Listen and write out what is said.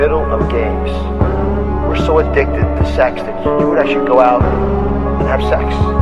Middle of games. We're so addicted to sex that you would actually go out and have sex.